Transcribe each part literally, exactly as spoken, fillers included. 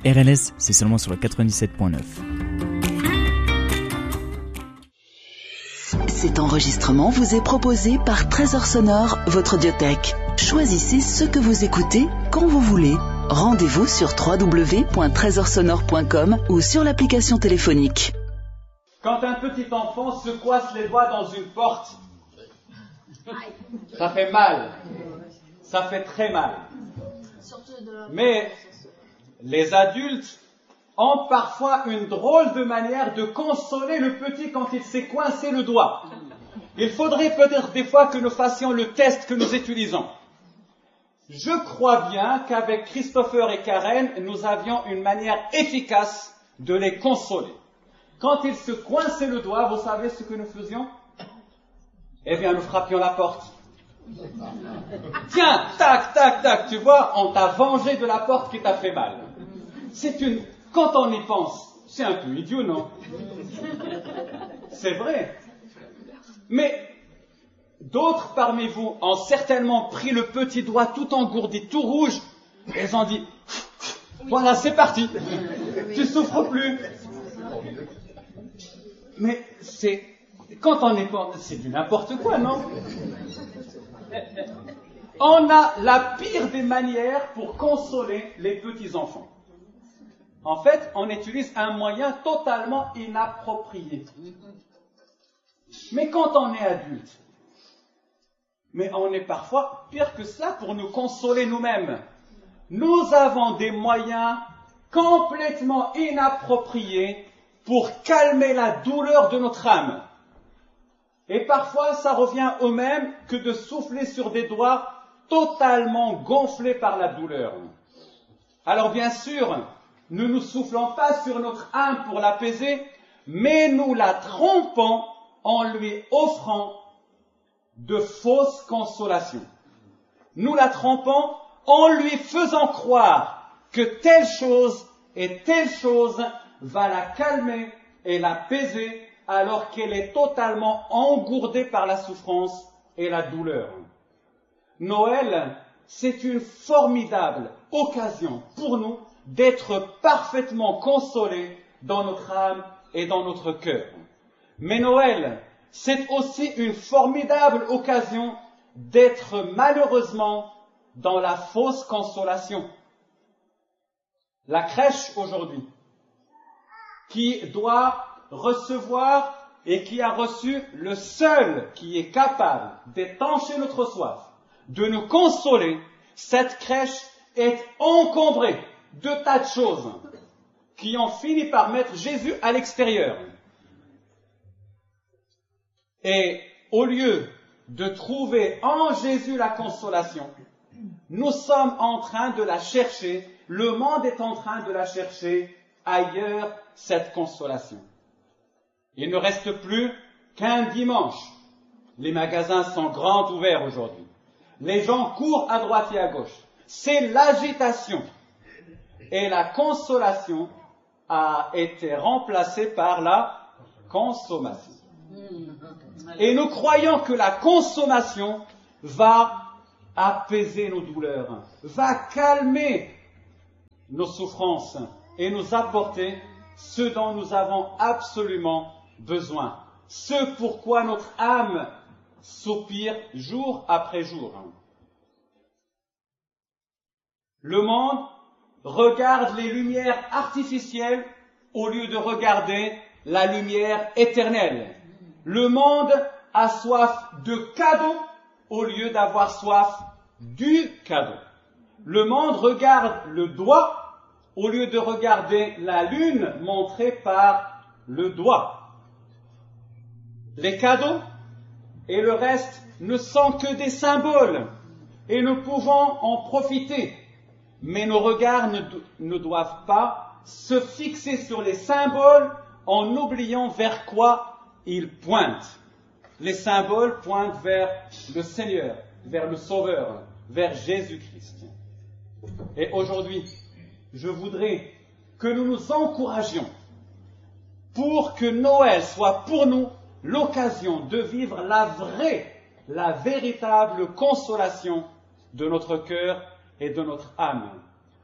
R L S, c'est seulement sur le quatre-vingt-dix-sept point neuf. Cet enregistrement vous est proposé par Trésor Sonore, votre audiothèque. Choisissez ce que vous écoutez quand vous voulez. Rendez-vous sur w w w point trésor sonore point com ou sur l'application téléphonique. Quand un petit enfant se coince les doigts dans une porte, ça fait mal. Ça fait très mal. Mais les adultes ont parfois une drôle de manière de consoler le petit quand il s'est coincé le doigt. Il faudrait peut-être des fois que nous fassions le test que nous utilisons. Je crois bien qu'avec Christopher et Karen, nous avions une manière efficace de les consoler. Quand ils se coinçaient le doigt, vous savez ce que nous faisions? Eh bien, nous frappions la porte. Tiens, tac, tac, tac, tu vois, on t'a vengé de la porte qui t'a fait mal. C'est une... Quand on y pense, c'est un peu idiot, non? C'est vrai. Mais d'autres parmi vous ont certainement pris le petit doigt tout engourdi, tout rouge, et ils ont dit, voilà, c'est parti, tu souffres plus. Mais c'est, quand on est, c'est du n'importe quoi, non? On a la pire des manières pour consoler les petits enfants. En fait, on utilise un moyen totalement inapproprié. Mais quand on est adulte, mais on est parfois pire que cela pour nous consoler nous-mêmes. Nous avons des moyens complètement inappropriés pour calmer la douleur de notre âme. Et parfois, ça revient au même que de souffler sur des doigts totalement gonflés par la douleur. Alors bien sûr, nous ne nous soufflons pas sur notre âme pour l'apaiser, mais nous la trompons en lui offrant de fausses consolations. Nous la trompons en lui faisant croire que telle chose et telle chose va la calmer et l'apaiser alors qu'elle est totalement engourdée par la souffrance et la douleur. Noël, c'est une formidable occasion pour nous d'être parfaitement consolés dans notre âme et dans notre cœur. Mais Noël, c'est aussi une formidable occasion d'être malheureusement dans la fausse consolation. La crèche aujourd'hui, qui doit recevoir et qui a reçu le seul qui est capable d'étancher notre soif, de nous consoler, cette crèche est encombrée de tas de choses qui ont fini par mettre Jésus à l'extérieur. Et au lieu de trouver en Jésus la consolation, nous sommes en train de la chercher, le monde est en train de la chercher ailleurs, cette consolation. Il ne reste plus qu'un dimanche. Les magasins sont grands ouverts aujourd'hui. Les gens courent à droite et à gauche. C'est l'agitation. Et la consolation a été remplacée par la consommation. Et nous croyons que la consommation va apaiser nos douleurs, va calmer nos souffrances et nous apporter ce dont nous avons absolument besoin, ce pourquoi notre âme soupire jour après jour. Le monde regarde les lumières artificielles au lieu de regarder la lumière éternelle. Le monde a soif de cadeaux au lieu d'avoir soif du cadeau. Le monde regarde le doigt au lieu de regarder la lune montrée par le doigt. Les cadeaux et le reste ne sont que des symboles et nous pouvons en profiter. Mais nos regards ne, do- ne doivent pas se fixer sur les symboles en oubliant vers quoi ils pointent. Les symboles pointent vers le Seigneur, vers le Sauveur, vers Jésus-Christ. Et aujourd'hui, je voudrais que nous nous encouragions pour que Noël soit pour nous l'occasion de vivre la vraie, la véritable consolation de notre cœur et de notre âme.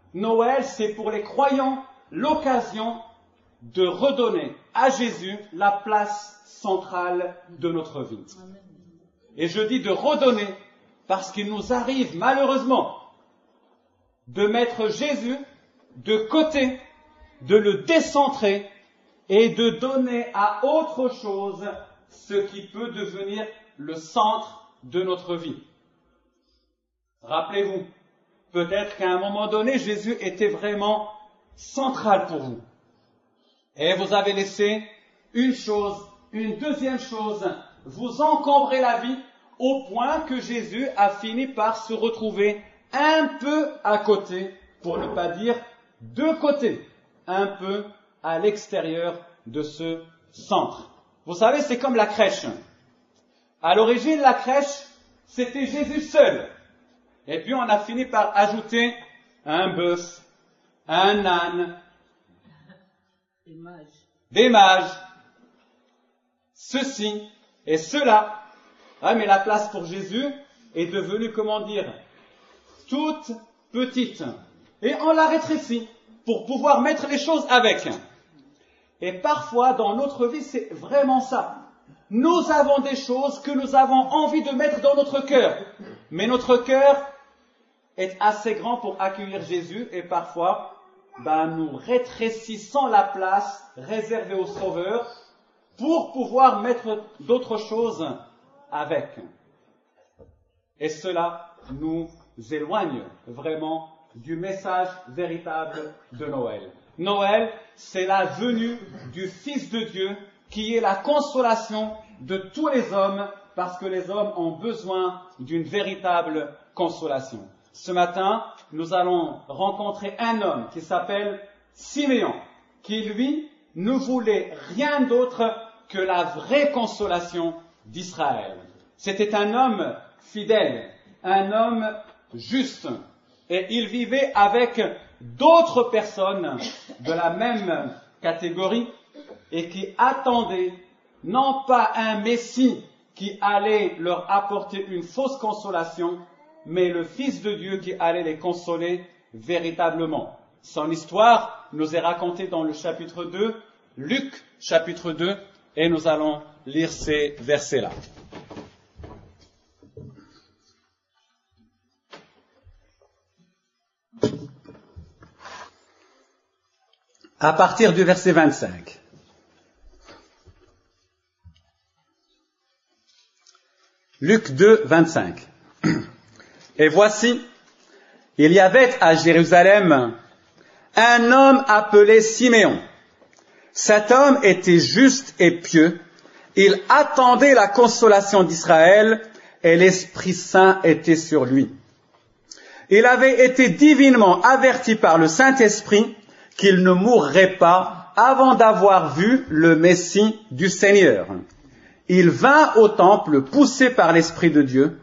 Noël, c'est pour les croyants l'occasion de redonner à Jésus la place centrale de notre vie. Et je dis de redonner parce qu'il nous arrive malheureusement de mettre Jésus de côté, de le décentrer et de donner à autre chose ce qui peut devenir le centre de notre vie. Rappelez-vous, peut-être qu'à un moment donné, Jésus était vraiment central pour vous. Et vous avez laissé une chose, une deuxième chose, vous encombrer la vie au point que Jésus a fini par se retrouver un peu à côté, pour ne pas dire de côté, un peu à l'extérieur de ce centre. Vous savez, c'est comme la crèche. À l'origine, la crèche, c'était Jésus seul. Et puis on a fini par ajouter un bœuf, un âne, des mages, des mages, ceci et cela. Ah, mais la place pour Jésus est devenue, comment dire, toute petite. Et on la rétrécit pour pouvoir mettre les choses avec. Et parfois, dans notre vie, c'est vraiment ça. Nous avons des choses que nous avons envie de mettre dans notre cœur. Mais notre cœur est assez grand pour accueillir Jésus et parfois, ben, nous rétrécissons la place réservée au Sauveur pour pouvoir mettre d'autres choses avec. Et cela nous éloigne vraiment du message véritable de Noël. Noël, c'est la venue du Fils de Dieu qui est la consolation de tous les hommes parce que les hommes ont besoin d'une véritable consolation. Ce matin, nous allons rencontrer un homme qui s'appelle Siméon, qui lui ne voulait rien d'autre que la vraie consolation d'Israël. C'était un homme fidèle, un homme juste, et il vivait avec d'autres personnes de la même catégorie et qui attendaient non pas un Messie qui allait leur apporter une fausse consolation, mais le Fils de Dieu qui allait les consoler véritablement. Son histoire nous est racontée dans le chapitre deux, Luc chapitre deux, et nous allons lire ces versets-là. À partir du verset vingt-cinq. Luc deux, vingt-cinq. Et voici, il y avait à Jérusalem un homme appelé Siméon. Cet homme était juste et pieux. Il attendait la consolation d'Israël et l'Esprit Saint était sur lui. Il avait été divinement averti par le Saint-Esprit qu'il ne mourrait pas avant d'avoir vu le Messie du Seigneur. Il vint au temple poussé par l'Esprit de Dieu.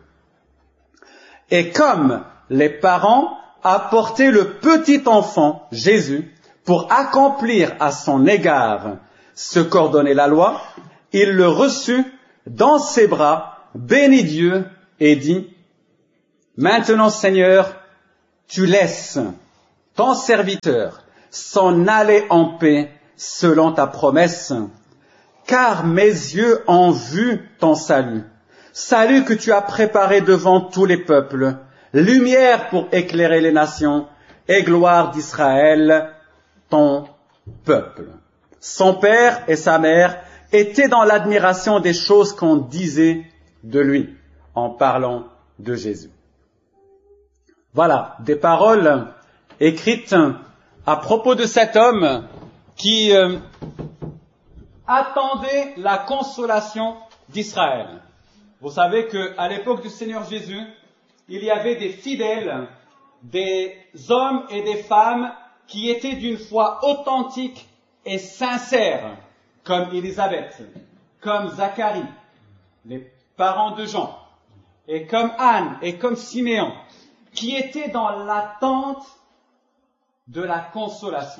Et comme les parents apportaient le petit enfant, Jésus, pour accomplir à son égard ce qu'ordonnait la loi, il le reçut dans ses bras, bénit Dieu et dit, « Maintenant, Seigneur, tu laisses ton serviteur s'en aller en paix selon ta promesse, car mes yeux ont vu ton salut, salut que tu as préparé devant tous les peuples, lumière pour éclairer les nations et gloire d'Israël, ton peuple. » Son père et sa mère étaient dans l'admiration des choses qu'on disait de lui en parlant de Jésus. Voilà, des paroles écrites à propos de cet homme qui euh, attendait la consolation d'Israël. Vous savez qu'à l'époque du Seigneur Jésus, il y avait des fidèles, des hommes et des femmes qui étaient d'une foi authentique et sincère, comme Élisabeth, comme Zacharie, les parents de Jean, et comme Anne et comme Siméon, qui étaient dans l'attente de la consolation.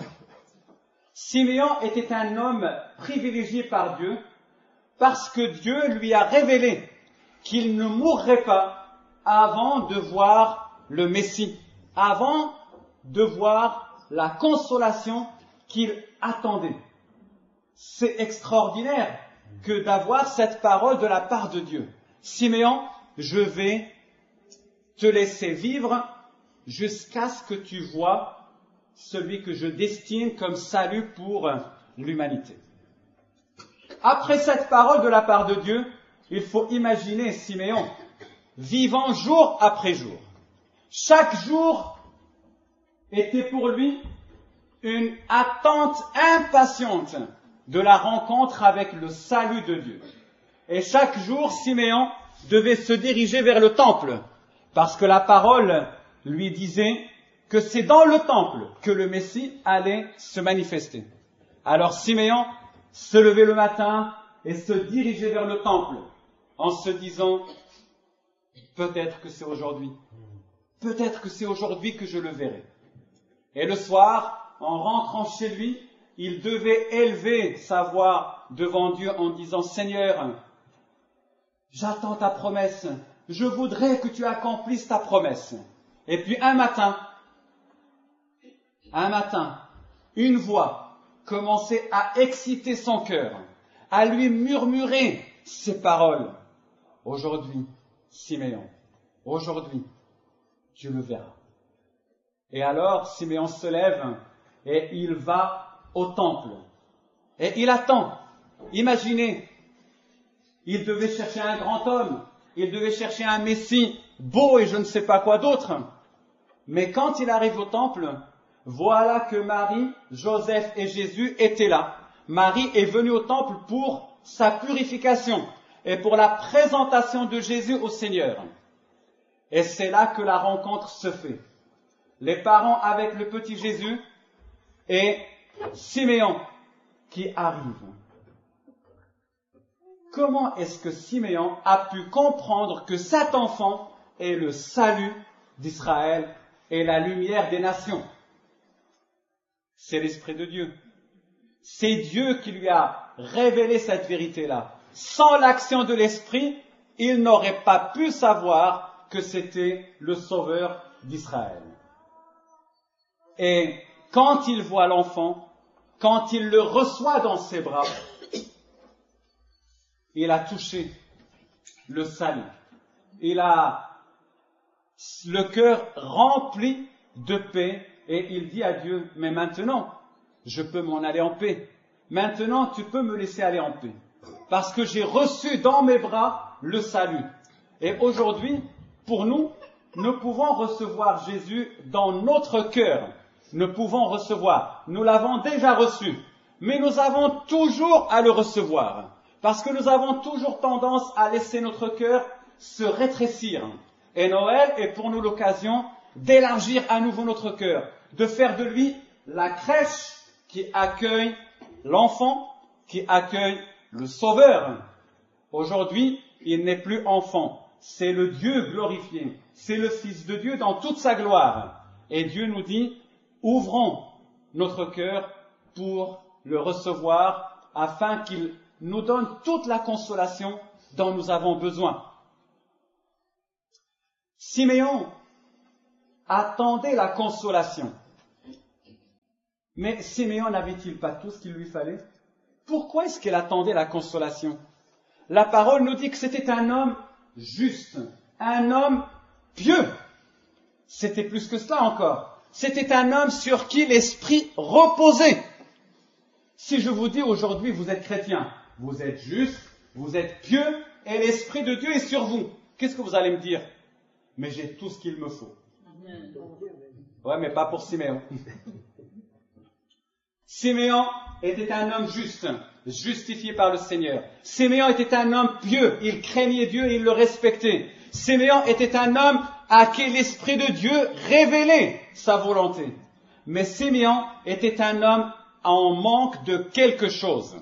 Siméon était un homme privilégié par Dieu parce que Dieu lui a révélé qu'il ne mourrait pas avant de voir le Messie, avant de voir la consolation qu'il attendait. C'est extraordinaire que d'avoir cette parole de la part de Dieu. Siméon, je vais te laisser vivre jusqu'à ce que tu vois celui que je destine comme salut pour l'humanité. Après cette parole de la part de Dieu, il faut imaginer Siméon vivant jour après jour. Chaque jour était pour lui une attente impatiente de la rencontre avec le salut de Dieu. Et chaque jour, Siméon devait se diriger vers le temple, parce que la parole lui disait que c'est dans le temple que le Messie allait se manifester. Alors Siméon se levait le matin et se dirigeait vers le temple, en se disant, peut-être que c'est aujourd'hui, peut-être que c'est aujourd'hui que je le verrai. Et le soir, en rentrant chez lui, il devait élever sa voix devant Dieu en disant, Seigneur, j'attends ta promesse, je voudrais que tu accomplisses ta promesse. Et puis un matin, un matin, une voix commençait à exciter son cœur, à lui murmurer ces paroles. Aujourd'hui, Siméon, aujourd'hui, tu le verras. Et alors, Siméon se lève et il va au temple. Et il attend. Imaginez, il devait chercher un grand homme, il devait chercher un Messie beau et je ne sais pas quoi d'autre. Mais quand il arrive au temple, voilà que Marie, Joseph et Jésus étaient là. Marie est venue au temple pour sa purification et pour la présentation de Jésus au Seigneur. Et c'est là que la rencontre se fait. Les parents avec le petit Jésus et Siméon qui arrive. Comment est-ce que Siméon a pu comprendre que cet enfant est le salut d'Israël et la lumière des nations? C'est l'Esprit de Dieu. C'est Dieu qui lui a révélé cette vérité-là. Sans l'action de l'Esprit, il n'aurait pas pu savoir que c'était le Sauveur d'Israël. Et quand il voit l'enfant, quand il le reçoit dans ses bras, il a touché le salut. Il a le cœur rempli de paix et il dit à Dieu, mais maintenant, je peux m'en aller en paix. Maintenant, tu peux me laisser aller en paix. Parce que j'ai reçu dans mes bras le salut. Et aujourd'hui, pour nous, nous pouvons recevoir Jésus dans notre cœur. Nous pouvons recevoir. Nous l'avons déjà reçu. Mais nous avons toujours à le recevoir. Parce que nous avons toujours tendance à laisser notre cœur se rétrécir. Et Noël est pour nous l'occasion d'élargir à nouveau notre cœur, de faire de lui la crèche qui accueille l'enfant, qui accueille le Sauveur. Aujourd'hui, il n'est plus enfant, c'est le Dieu glorifié, c'est le Fils de Dieu dans toute sa gloire. Et Dieu nous dit, ouvrons notre cœur pour le recevoir afin qu'il nous donne toute la consolation dont nous avons besoin. Siméon attendait la consolation. Mais Siméon n'avait-il pas tout ce qu'il lui fallait? Pourquoi est-ce qu'il attendait la consolation? La parole nous dit que c'était un homme juste, un homme pieux. C'était plus que cela encore. C'était un homme sur qui l'esprit reposait. Si je vous dis aujourd'hui, vous êtes chrétien, vous êtes juste, vous êtes pieux, et l'esprit de Dieu est sur vous, qu'est-ce que vous allez me dire? Mais j'ai tout ce qu'il me faut. Ouais, mais pas pour Siméon. Siméon était un homme juste, justifié par le Seigneur. Siméon était un homme pieux, il craignait Dieu et il le respectait. Siméon était un homme à qui l'Esprit de Dieu révélait sa volonté. Mais Siméon était un homme en manque de quelque chose.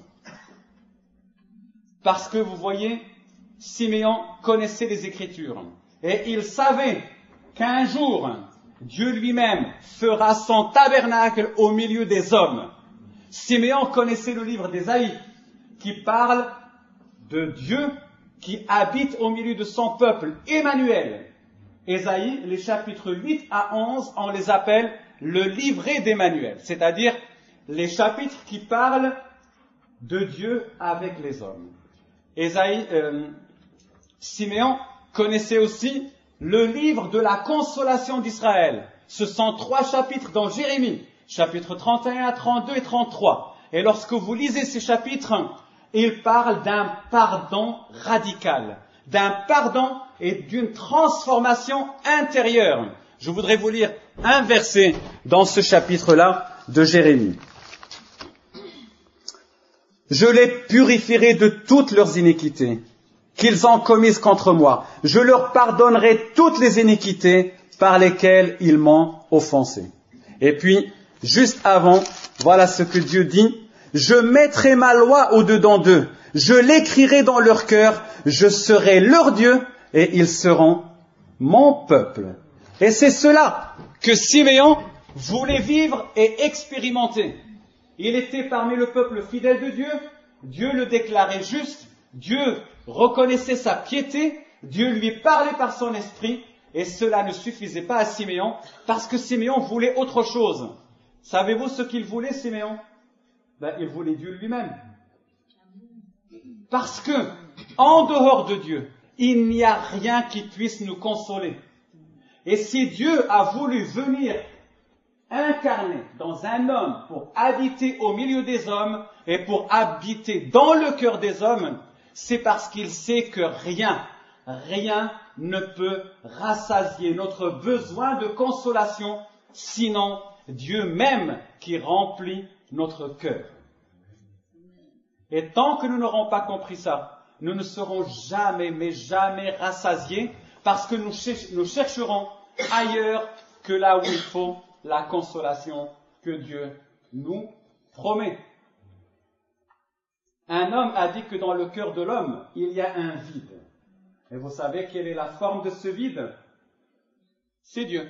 Parce que vous voyez, Siméon connaissait les Écritures. Et il savait qu'un jour, Dieu lui-même fera son tabernacle au milieu des hommes. Siméon connaissait le livre d'Ésaïe, qui parle de Dieu qui habite au milieu de son peuple, Emmanuel. Ésaïe, les chapitres huit à onze, on les appelle le livret d'Emmanuel, c'est-à-dire les chapitres qui parlent de Dieu avec les hommes. Ésaïe, euh, Siméon connaissait aussi le livre de la consolation d'Israël. Ce sont trois chapitres dans Jérémie, chapitres trente et un, trente-deux et trente-trois. Et lorsque vous lisez ces chapitres, ils parlent d'un pardon radical, d'un pardon et d'une transformation intérieure. Je voudrais vous lire un verset dans ce chapitre-là de Jérémie. Je les purifierai de toutes leurs iniquités qu'ils ont commises contre moi. Je leur pardonnerai toutes les iniquités par lesquelles ils m'ont offensé. Et puis, juste avant, voilà ce que Dieu dit. Je mettrai ma loi au-dedans d'eux. Je l'écrirai dans leur cœur. Je serai leur Dieu et ils seront mon peuple. Et c'est cela que Siméon voulait vivre et expérimenter. Il était parmi le peuple fidèle de Dieu. Dieu le déclarait juste. Dieu reconnaissait sa piété. Dieu lui parlait par son esprit. Et cela ne suffisait pas à Siméon parce que Siméon voulait autre chose. Savez-vous ce qu'il voulait, Siméon? Ben, il voulait Dieu lui-même. Parce que, en dehors de Dieu, il n'y a rien qui puisse nous consoler. Et si Dieu a voulu venir incarner dans un homme pour habiter au milieu des hommes et pour habiter dans le cœur des hommes, c'est parce qu'il sait que rien, rien ne peut rassasier notre besoin de consolation, sinon Dieu même qui remplit notre cœur. Et tant que nous n'aurons pas compris ça, nous ne serons jamais, mais jamais rassasiés, parce que nous, cher- nous chercherons ailleurs que là où il faut la consolation que Dieu nous promet. Un homme a dit que dans le cœur de l'homme, il y a un vide. Et vous savez quelle est la forme de ce vide? C'est Dieu.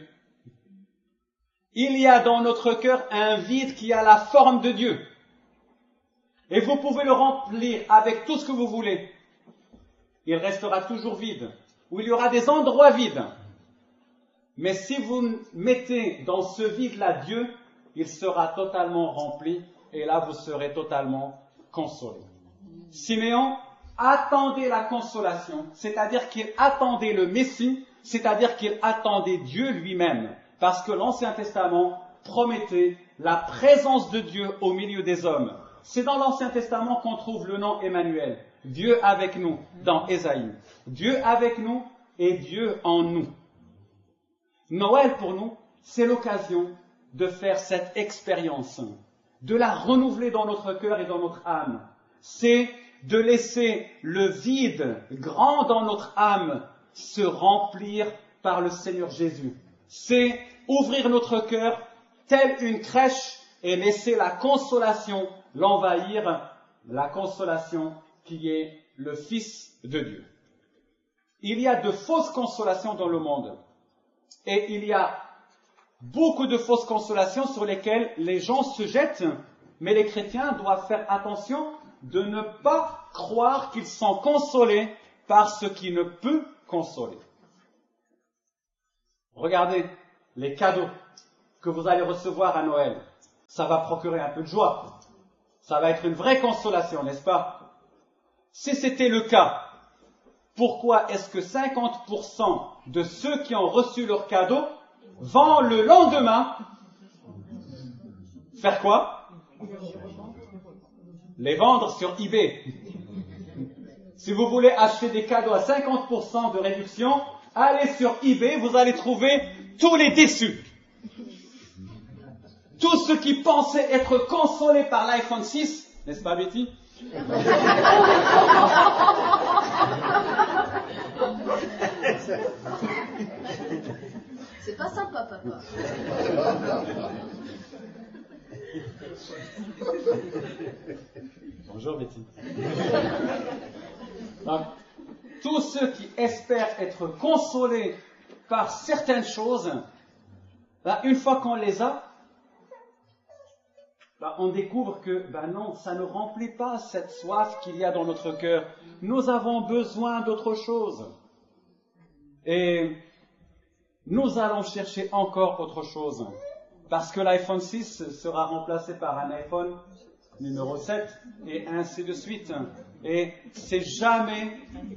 Il y a dans notre cœur un vide qui a la forme de Dieu. Et vous pouvez le remplir avec tout ce que vous voulez. Il restera toujours vide. Ou il y aura des endroits vides. Mais si vous mettez dans ce vide-là Dieu, il sera totalement rempli. Et là, vous serez totalement consolé. Siméon attendait la consolation, c'est-à-dire qu'il attendait le Messie, c'est-à-dire qu'il attendait Dieu lui-même. Parce que l'Ancien Testament promettait la présence de Dieu au milieu des hommes. C'est dans l'Ancien Testament qu'on trouve le nom Emmanuel, Dieu avec nous, dans Ésaïe. Dieu avec nous et Dieu en nous. Noël pour nous, c'est l'occasion de faire cette expérience, de la renouveler dans notre cœur et dans notre âme. C'est de laisser le vide grand dans notre âme se remplir par le Seigneur Jésus. C'est ouvrir notre cœur telle une crèche et laisser la consolation l'envahir, la consolation qui est le Fils de Dieu. Il y a de fausses consolations dans le monde et il y a beaucoup de fausses consolations sur lesquelles les gens se jettent, mais les chrétiens doivent faire attention de ne pas croire qu'ils sont consolés par ce qui ne peut consoler. Regardez les cadeaux que vous allez recevoir à Noël. Ça va procurer un peu de joie. Ça va être une vraie consolation, n'est-ce pas? Si c'était le cas, pourquoi est-ce que cinquante pour cent de ceux qui ont reçu leur cadeau vont le lendemain faire quoi? Les vendre sur eBay. Si vous voulez acheter des cadeaux à cinquante pour cent de réduction, allez sur eBay, vous allez trouver tous les déçus. Tous ceux qui pensaient être consolés par l'iPhone six, n'est-ce pas Betty? C'est pas sympa, papa. Bonjour Betty. Donc, tous ceux qui espèrent être consolés par certaines choses, là, une fois qu'on les a, là, on découvre que, ben non, ça ne remplit pas cette soif qu'il y a dans notre cœur. Nous avons besoin d'autre chose. Et nous allons chercher encore autre chose. parce que l'iPhone six sera remplacé par un iPhone numéro sept, et ainsi de suite. Et c'est jamais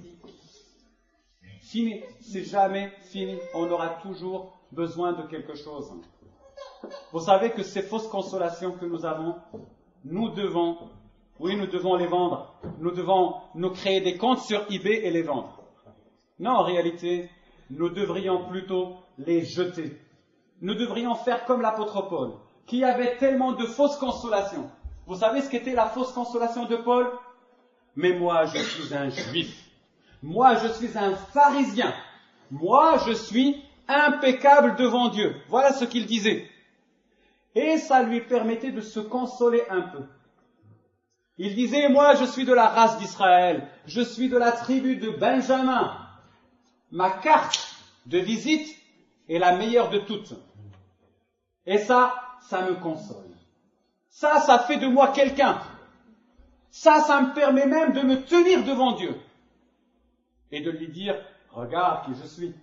fini, c'est jamais fini. On aura toujours besoin de quelque chose. Vous savez que ces fausses consolations que nous avons, nous devons, oui, nous devons les vendre. Nous devons nous créer des comptes sur eBay et les vendre. Non, en réalité, nous devrions plutôt les jeter. Nous devrions faire comme l'apôtre Paul, qui avait tellement de fausses consolations. Vous savez ce qu'était la fausse consolation de Paul? Mais moi, je suis un juif. Moi, je suis un pharisien. Moi, je suis impeccable devant Dieu. Voilà ce qu'il disait. Et ça lui permettait de se consoler un peu. Il disait, moi, je suis de la race d'Israël. Je suis de la tribu de Benjamin. Ma carte de visite est la meilleure de toutes. Et ça, ça me console. Ça, ça fait de moi quelqu'un. Ça, ça me permet même de me tenir devant Dieu. Et de lui dire, regarde qui je suis.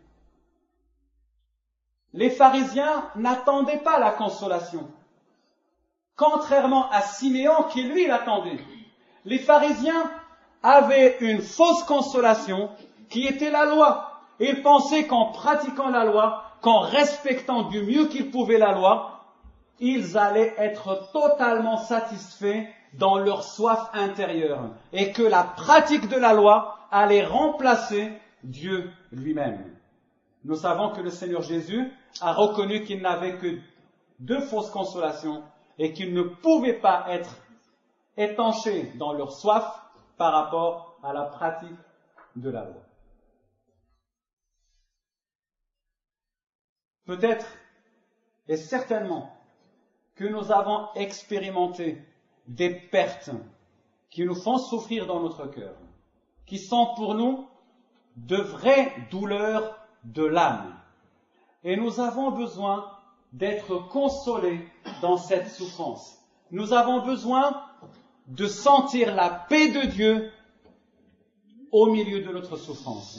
Les pharisiens n'attendaient pas la consolation. Contrairement à Siméon qui lui l'attendait. Les pharisiens avaient une fausse consolation qui était la loi. Ils pensaient qu'en pratiquant la loi, qu'en respectant du mieux qu'ils pouvaient la loi, ils allaient être totalement satisfaits dans leur soif intérieure et que la pratique de la loi allait remplacer Dieu lui-même. Nous savons que le Seigneur Jésus a reconnu qu'il n'avait que deux fausses consolations et qu'ils ne pouvaient pas être étanchés dans leur soif par rapport à la pratique de la loi. Peut-être et certainement que nous avons expérimenté des pertes qui nous font souffrir dans notre cœur, qui sont pour nous de vraies douleurs de l'âme. Et nous avons besoin d'être consolés dans cette souffrance. Nous avons besoin de sentir la paix de Dieu au milieu de notre souffrance.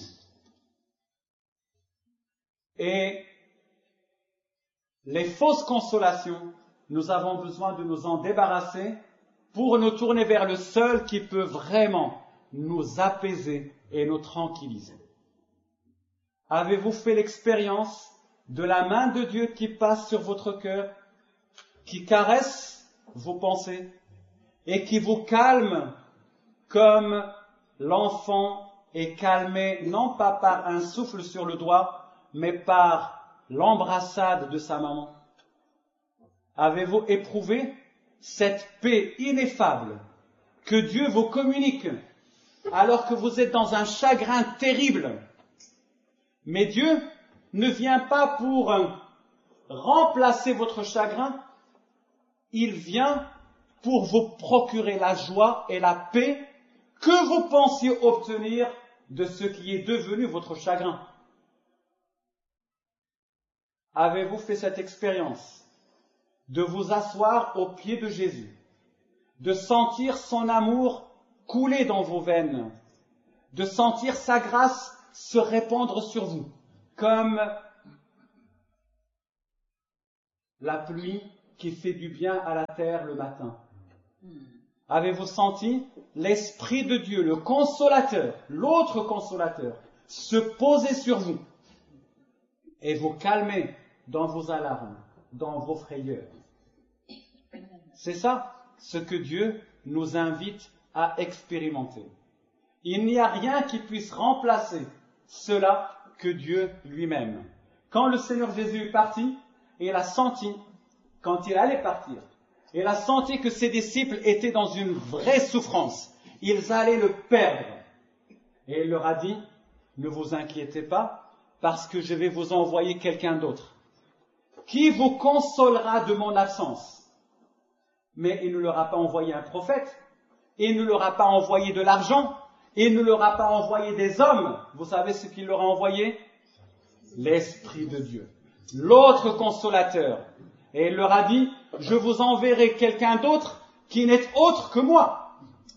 Et les fausses consolations, nous avons besoin de nous en débarrasser pour nous tourner vers le seul qui peut vraiment nous apaiser et nous tranquilliser. Avez-vous fait l'expérience de la main de Dieu qui passe sur votre cœur, qui caresse vos pensées et qui vous calme comme l'enfant est calmé non pas par un souffle sur le doigt, mais par l'embrassade de sa maman? Avez-vous éprouvé cette paix ineffable que Dieu vous communique alors que vous êtes dans un chagrin terrible? Mais Dieu ne vient pas pour remplacer votre chagrin, il vient pour vous procurer la joie et la paix que vous pensiez obtenir de ce qui est devenu votre chagrin. Avez-vous fait cette expérience de vous asseoir aux pieds de Jésus, de sentir son amour couler dans vos veines, de sentir sa grâce se répandre sur vous, comme la pluie qui fait du bien à la terre le matin? Avez-vous senti l'Esprit de Dieu, le consolateur, l'autre consolateur, se poser sur vous et vous calmer dans vos alarmes, dans vos frayeurs? C'est ça ce que Dieu nous invite à expérimenter. Il n'y a rien qui puisse remplacer cela que Dieu lui-même. Quand le Seigneur Jésus est parti, il a senti, quand il allait partir, il a senti que ses disciples étaient dans une vraie souffrance. Ils allaient le perdre. Et il leur a dit, ne vous inquiétez pas, parce que je vais vous envoyer quelqu'un d'autre, qui vous consolera de mon absence. Mais il ne leur a pas envoyé un prophète, il ne leur a pas envoyé de l'argent, il ne leur a pas envoyé des hommes. Vous savez ce qu'il leur a envoyé? L'Esprit de Dieu, l'autre consolateur. Et il leur a dit, je vous enverrai quelqu'un d'autre qui n'est autre que moi.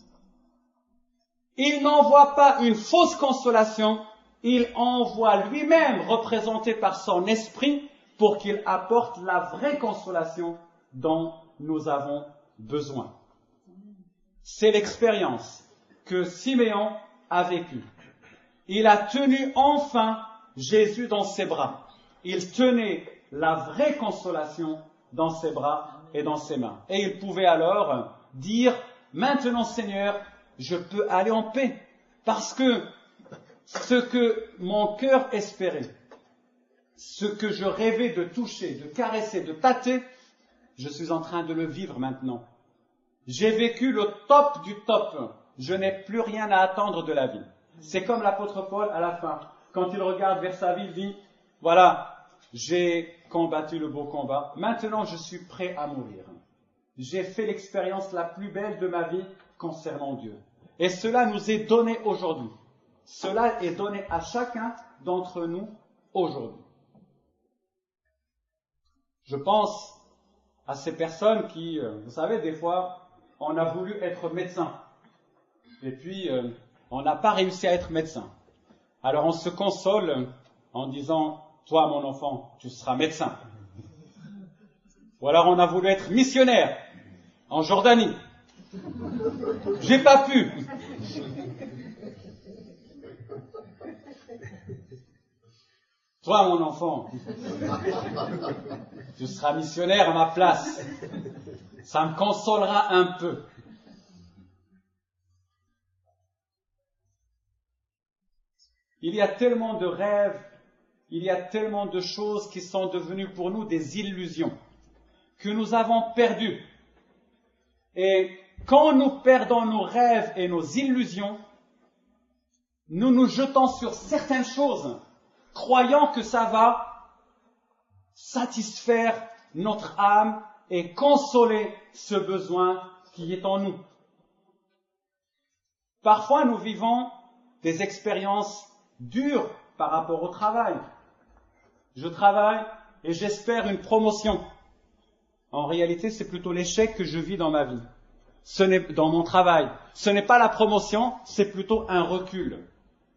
Il n'envoie pas une fausse consolation, il envoie lui-même, représenté par son esprit, pour qu'il apporte la vraie consolation dont nous avons besoin. C'est l'expérience que Siméon a vécue. Il a tenu enfin Jésus dans ses bras. Il tenait la vraie consolation dans ses bras et dans ses mains. Et il pouvait alors dire, maintenant Seigneur, je peux aller en paix, parce que ce que mon cœur espérait, ce que je rêvais de toucher, de caresser, de tâter, je suis en train de le vivre maintenant. J'ai vécu le top du top. Je n'ai plus rien à attendre de la vie. C'est comme l'apôtre Paul à la fin. Quand il regarde vers sa vie, il dit, voilà, j'ai combattu le beau combat. Maintenant, je suis prêt à mourir. J'ai fait l'expérience la plus belle de ma vie concernant Dieu. Et cela nous est donné aujourd'hui. Cela est donné à chacun d'entre nous aujourd'hui. Je pense à ces personnes qui, vous savez, des fois, on a voulu être médecin. Et puis, euh, on n'a pas réussi à être médecin. Alors, on se console en disant, toi, mon enfant, tu seras médecin. Ou alors, on a voulu être missionnaire en Jordanie. J'ai pas pu. Toi, mon enfant, tu seras missionnaire à ma place. Ça me consolera un peu. Il y a tellement de rêves, il y a tellement de choses qui sont devenues pour nous des illusions, que nous avons perdues. Et quand nous perdons nos rêves et nos illusions, nous nous jetons sur certaines choses, croyant que ça va satisfaire notre âme et consoler ce besoin qui est en nous. Parfois, nous vivons des expériences dures par rapport au travail. Je travaille et j'espère une promotion. En réalité, c'est plutôt l'échec que je vis dans ma vie. Ce n'est dans mon travail. Ce n'est pas la promotion, c'est plutôt un recul.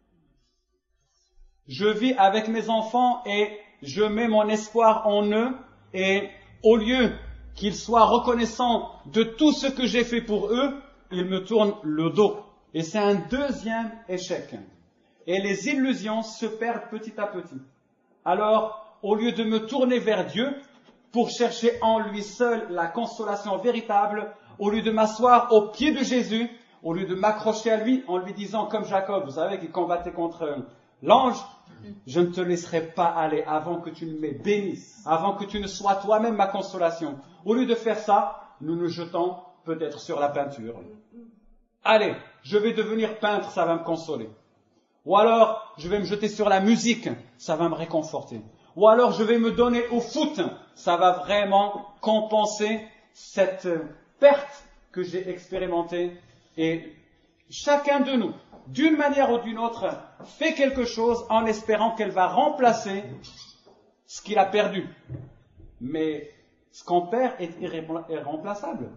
Je vis avec mes enfants et je mets mon espoir en eux et au lieu qu'ils soient reconnaissants de tout ce que j'ai fait pour eux, ils me tournent le dos. Et c'est un deuxième échec. Et les illusions se perdent petit à petit. Alors, au lieu de me tourner vers Dieu pour chercher en lui seul la consolation véritable, au lieu de m'asseoir au pied de Jésus, au lieu de m'accrocher à lui en lui disant comme Jacob, vous savez, qu'il combattait contre l'ange, je ne te laisserai pas aller avant que tu ne m'aies béni, avant que tu ne sois toi-même ma consolation. Au lieu de faire ça, nous nous jetons peut-être sur la peinture. Allez, je vais devenir peintre, ça va me consoler. Ou alors, je vais me jeter sur la musique, ça va me réconforter. Ou alors, je vais me donner au foot, ça va vraiment compenser cette perte que j'ai expérimentée. Et chacun de nous, d'une manière ou d'une autre, fait quelque chose en espérant qu'elle va remplacer ce qu'il a perdu. Mais ce qu'on perd est irremplaçable.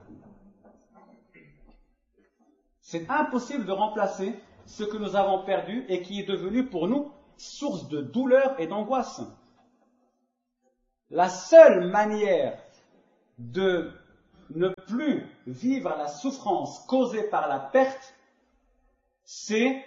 C'est impossible de remplacer ce que nous avons perdu et qui est devenu pour nous source de douleur et d'angoisse. La seule manière de ne plus vivre la souffrance causée par la perte, c'est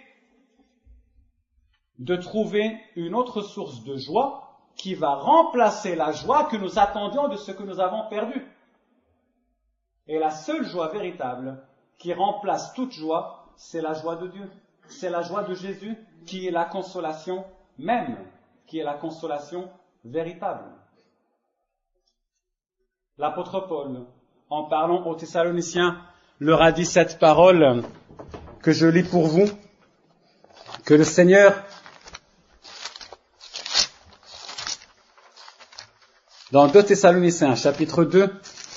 de trouver une autre source de joie qui va remplacer la joie que nous attendions de ce que nous avons perdu. Et la seule joie véritable qui remplace toute joie, c'est la joie de Dieu. C'est la joie de Jésus qui est la consolation même, qui est la consolation véritable. L'apôtre Paul, en parlant aux Thessaloniciens, leur a dit cette parole que je lis pour vous, que le Seigneur, dans deux Thessaloniciens, chapitre deux,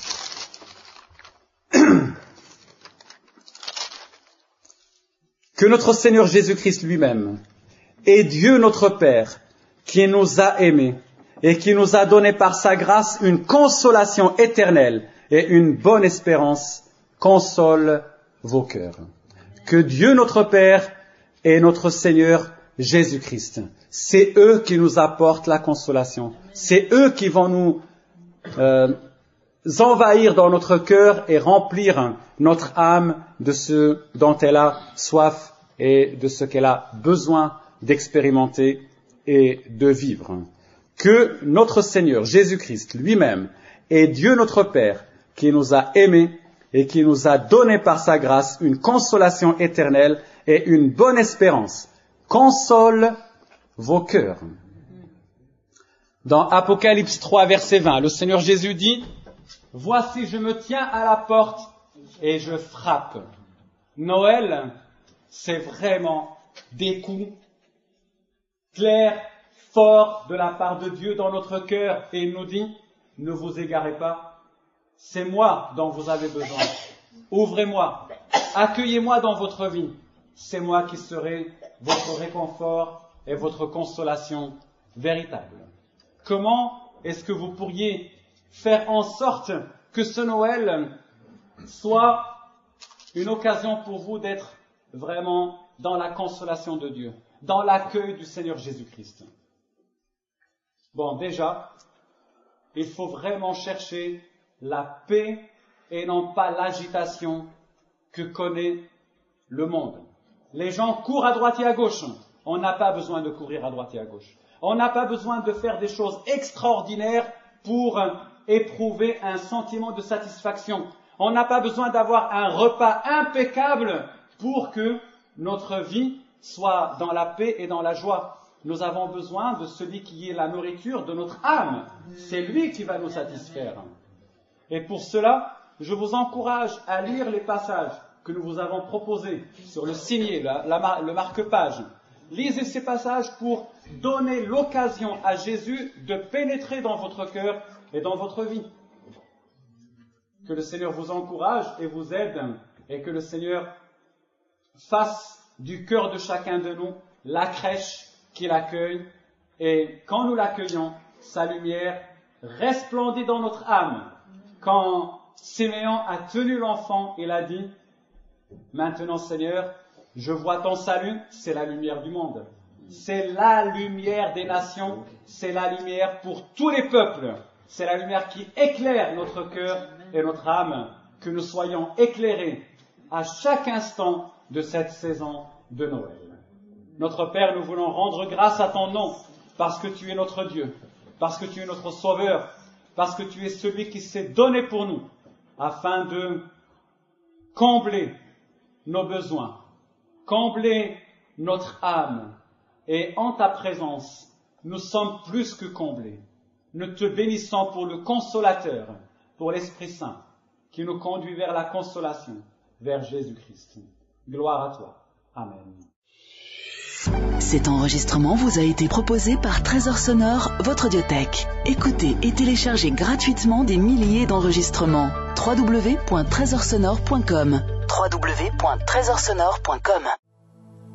que notre Seigneur Jésus-Christ lui-même et Dieu notre Père, qui nous a aimés et qui nous a donné par sa grâce une consolation éternelle et une bonne espérance, console vos cœurs. Que Dieu notre Père et notre Seigneur Jésus-Christ. C'est eux qui nous apportent la consolation. C'est eux qui vont nous euh, envahir dans notre cœur et remplir notre âme de ce dont elle a soif et de ce qu'elle a besoin d'expérimenter et de vivre. Que notre Seigneur Jésus-Christ lui-même est Dieu notre Père qui nous a aimés et qui nous a donné par sa grâce une consolation éternelle et une bonne espérance. Console vos cœurs. Dans Apocalypse trois, verset vingt, le Seigneur Jésus dit « Voici, je me tiens à la porte et je frappe. » Noël, c'est vraiment des coups clairs, forts de la part de Dieu dans notre cœur. Et il nous dit « Ne vous égarez pas, c'est moi dont vous avez besoin. Ouvrez-moi, accueillez-moi dans votre vie. C'est moi qui serai votre réconfort et votre consolation véritable. » Comment est-ce que vous pourriez faire en sorte que ce Noël soit une occasion pour vous d'être vraiment dans la consolation de Dieu, dans l'accueil du Seigneur Jésus-Christ? Bon, déjà, il faut vraiment chercher la paix et non pas l'agitation que connaît le monde. Les gens courent à droite et à gauche. On n'a pas besoin de courir à droite et à gauche. On n'a pas besoin de faire des choses extraordinaires pour éprouver un sentiment de satisfaction. On n'a pas besoin d'avoir un repas impeccable pour que notre vie soit dans la paix et dans la joie. Nous avons besoin de celui qui est la nourriture de notre âme. C'est lui qui va nous satisfaire. Et pour cela, je vous encourage à lire les passages que nous vous avons proposés sur le signet, la, la, le marque-page. Lisez ces passages pour donner l'occasion à Jésus de pénétrer dans votre cœur et dans votre vie. Que le Seigneur vous encourage et vous aide, et que le Seigneur fasse du cœur de chacun de nous la crèche qu'il accueille, et quand nous l'accueillons, sa lumière resplendit dans notre âme. Quand Siméon a tenu l'enfant, il a dit « Maintenant Seigneur, je vois ton salut, c'est la lumière du monde. C'est la lumière des nations, c'est la lumière pour tous les peuples. C'est la lumière qui éclaire notre cœur et notre âme, que nous soyons éclairés à chaque instant de cette saison de Noël. Notre Père, nous voulons rendre grâce à ton nom, parce que tu es notre Dieu, parce que tu es notre Sauveur, parce que tu es celui qui s'est donné pour nous, afin de combler nos besoins, combler notre âme, et en ta présence, nous sommes plus que comblés. Nous te bénissons pour le Consolateur, pour l'Esprit Saint, qui nous conduit vers la consolation, vers Jésus-Christ. Gloire à toi. Amen. Cet enregistrement vous a été proposé par Trésor Sonore, votre audiothèque. Écoutez et téléchargez gratuitement des milliers d'enregistrements. w w w point trésor sonore point com w w w point trésor sonore point com